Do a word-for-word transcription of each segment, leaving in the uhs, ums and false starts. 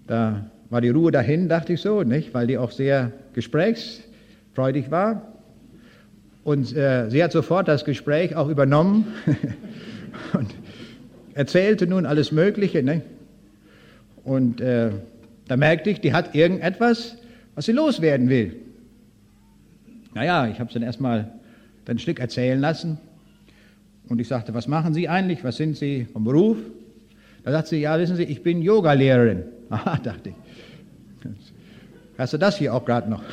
Da war die Ruhe dahin, dachte ich so, nicht? Weil die auch sehr gesprächsfreudig war. Und äh, sie hat sofort das Gespräch auch übernommen und erzählte nun alles Mögliche. Nicht? Und äh, da merkte ich, die hat irgendetwas, was sie loswerden will. Naja, ich habe es dann erstmal ein Stück erzählen lassen. Und ich sagte, was machen Sie eigentlich? Was sind Sie vom Beruf? Da sagt sie, ja, wissen Sie, ich bin Yoga-Lehrerin. Aha, dachte ich. Hast du das hier auch gerade noch?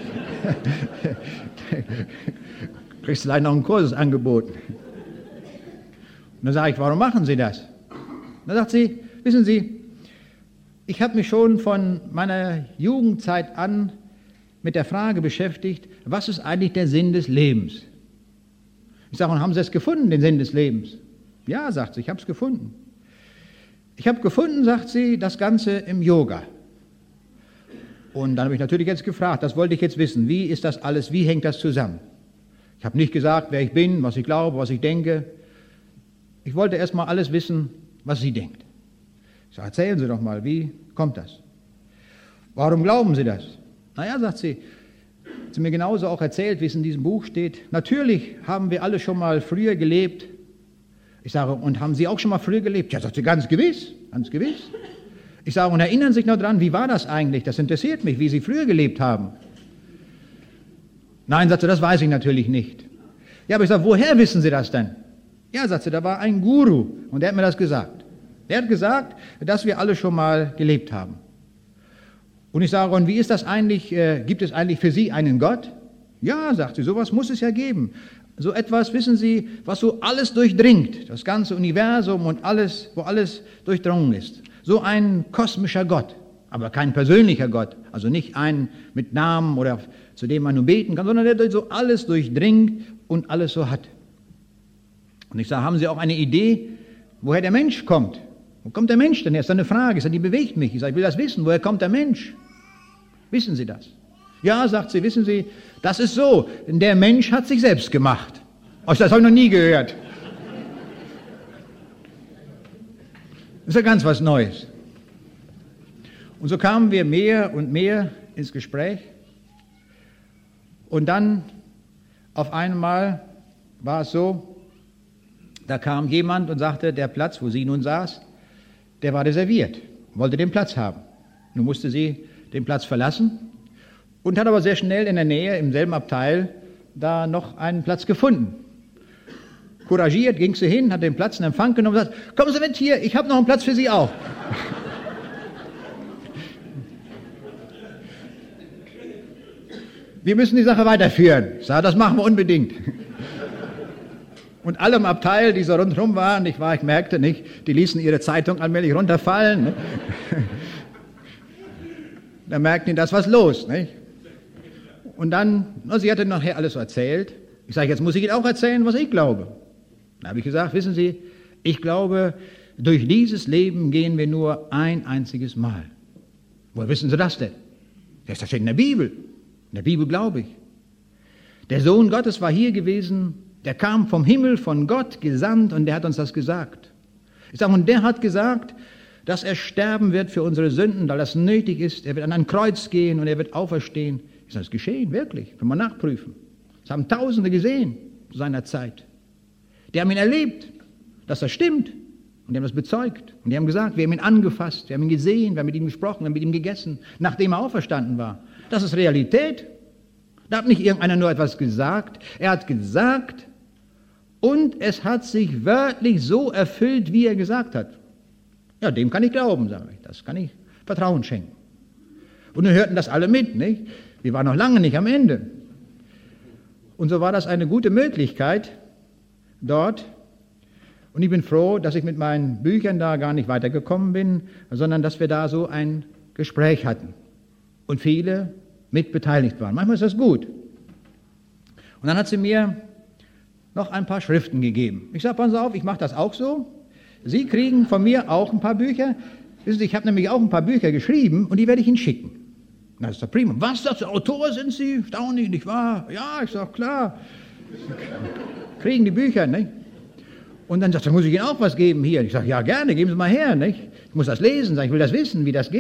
Kriegst du gleich noch einen Kurs angeboten. Und dann sage ich, warum machen Sie das? Dann sagt sie, wissen Sie, ich habe mich schon von meiner Jugendzeit an mit der Frage beschäftigt, was ist eigentlich der Sinn des Lebens? Ich sage, und haben Sie es gefunden, den Sinn des Lebens? Ja, sagt sie, ich habe es gefunden. Ich habe gefunden, sagt sie, das Ganze im Yoga. Und dann habe ich natürlich jetzt gefragt, das wollte ich jetzt wissen, wie ist das alles, wie hängt das zusammen? Ich habe nicht gesagt, wer ich bin, was ich glaube, was ich denke. Ich wollte erst mal alles wissen, was sie denkt. Ich sage, erzählen Sie doch mal, wie kommt das? Warum glauben Sie das? Naja, sagt sie, hat sie mir genauso auch erzählt, wie es in diesem Buch steht. Natürlich haben wir alle schon mal früher gelebt. Ich sage, und haben Sie auch schon mal früher gelebt? Ja, sagt sie, ganz gewiss, ganz gewiss. Ich sage, und erinnern Sie sich noch dran, wie war das eigentlich? Das interessiert mich, wie Sie früher gelebt haben. Nein, sagt sie, das weiß ich natürlich nicht. Ja, aber ich sage, woher wissen Sie das denn? Ja, sagt sie, da war ein Guru und der hat mir das gesagt. Der hat gesagt, dass wir alle schon mal gelebt haben. Und ich sage, und wie ist das eigentlich, äh, gibt es eigentlich für Sie einen Gott? Ja, sagt sie, sowas muss es ja geben. So etwas, wissen Sie, was so alles durchdringt, das ganze Universum und alles, wo alles durchdrungen ist. So ein kosmischer Gott, aber kein persönlicher Gott, also nicht ein mit Namen oder zu dem man nur beten kann, sondern der so alles durchdringt und alles so hat. Und ich sage, haben Sie auch eine Idee, woher der Mensch kommt? Wo kommt der Mensch denn? Das ist eine Frage, die bewegt mich. Ich sage, ich will das wissen, woher kommt der Mensch? Wissen Sie das? Ja, sagt sie, wissen Sie, das ist so, denn der Mensch hat sich selbst gemacht. Oh, das habe ich noch nie gehört. Das ist ja ganz was Neues. Und so kamen wir mehr und mehr ins Gespräch. Und dann auf einmal war es so, da kam jemand und sagte, der Platz, wo sie nun saß, der war reserviert, wollte den Platz haben. Nun musste sie den Platz verlassen und hat aber sehr schnell in der Nähe, im selben Abteil, da noch einen Platz gefunden. Couragiert ging sie hin, hat den Platz in Empfang genommen und sagt, kommen Sie mit hier, ich habe noch einen Platz für Sie auch. Wir müssen die Sache weiterführen. Ich sage, das machen wir unbedingt. Und alle im Abteil, die so rundherum waren, ich, war, ich merkte nicht, die ließen ihre Zeitung allmählich runterfallen. Ne? Da merkten die, da ist was los. Nicht? Und dann, na, sie hatte nachher alles so erzählt. Ich sage, jetzt muss ich Ihnen auch erzählen, was ich glaube. Da habe ich gesagt, wissen Sie, ich glaube, durch dieses Leben gehen wir nur ein einziges Mal. Woher wissen Sie das denn? Das steht in der Bibel. In der Bibel glaube ich. Der Sohn Gottes war hier gewesen, der kam vom Himmel, von Gott gesandt und der hat uns das gesagt. Ich sage, und der hat gesagt, dass er sterben wird für unsere Sünden, weil das nötig ist. Er wird an ein Kreuz gehen und er wird auferstehen. Ich sage, das ist geschehen, wirklich. Können wir nachprüfen. Das haben Tausende gesehen zu seiner Zeit. Die haben ihn erlebt, dass das stimmt. Und die haben das bezeugt. Und die haben gesagt, wir haben ihn angefasst, wir haben ihn gesehen, wir haben mit ihm gesprochen, wir haben mit ihm gegessen, nachdem er auferstanden war. Das ist Realität. Da hat nicht irgendeiner nur etwas gesagt. Er hat gesagt, und es hat sich wörtlich so erfüllt, wie er gesagt hat. Ja, dem kann ich glauben, sage ich. Das kann ich Vertrauen schenken. Und nun hörten das alle mit, nicht? Wir waren noch lange nicht am Ende. Und so war das eine gute Möglichkeit dort. Und ich bin froh, dass ich mit meinen Büchern da gar nicht weitergekommen bin, sondern dass wir da so ein Gespräch hatten. Und viele mit beteiligt waren. Manchmal ist das gut. Und dann hat sie mir noch ein paar Schriften gegeben. Ich sage, passen Sie auf, ich mache das auch so. Sie kriegen von mir auch ein paar Bücher. Wissen Sie, ich habe nämlich auch ein paar Bücher geschrieben und die werde ich Ihnen schicken. Das ist doch prima. Was, das Autor sind Sie? Erstaunlich, nicht wahr? Ja, ich sage, klar. Kriegen die Bücher, nicht? Und dann sagt er, muss ich Ihnen auch was geben hier? Ich sage, ja, gerne, geben Sie mal her, nicht? Ich muss das lesen, sag, ich will das wissen, wie das geht.